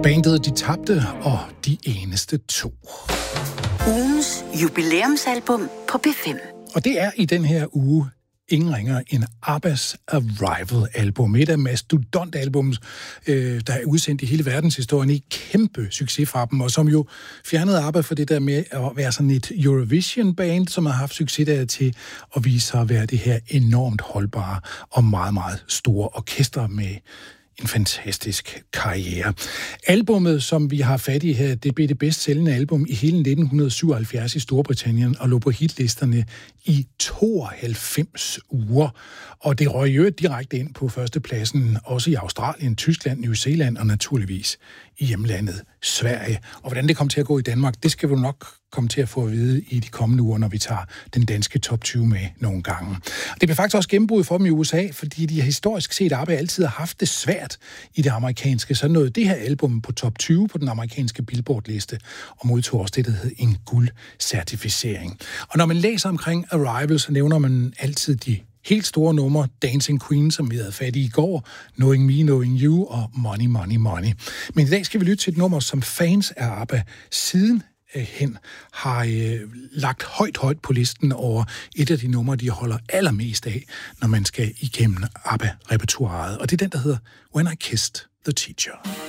Bandet De Tabte og De Eneste To. Ugens jubilæumsalbum på B5. Og det er i den her uge ingen ringer end ABBA's Arrival-album. Et af mastodontalbums, der er udsendt i hele verdenshistorien, i kæmpe succes fra dem, og som jo fjernede ABBA for det der med at være sådan et Eurovision-band, som har haft succes der til at vise sig at være det her enormt holdbare og meget, meget store orkester med en fantastisk karriere. Albummet, som vi har fat i her, det blev det bedst sælgende album i hele 1977 i Storbritannien og lå på hitlisterne i 92 uger. Og det røg jo direkte ind på førstepladsen, også i Australien, Tyskland, New Zealand og naturligvis i hjemlandet Sverige. Og hvordan det kom til at gå i Danmark, det skal vi nok komme til at få at vide i de kommende uger, når vi tager den danske top 20 med nogle gange. Det blev faktisk også gennembrud for dem i USA, fordi de historisk set ABBA altid har haft det svært i det amerikanske. Så nåede det her album på top 20 på den amerikanske Billboard-liste og modtog også det, der hed en guldcertificering. Og når man læser omkring Arrival, så nævner man altid de helt store numre, Dancing Queen, som vi havde fat i går, Knowing Me, Knowing You og Money, Money, Money. Men i dag skal vi lytte til et nummer, som fans af ABBA siden hen har lagt højt på listen over et af de numre, de holder allermest af, når man skal igennem ABBA-repertoiret. Og det er den, der hedder When I Kissed the Teacher.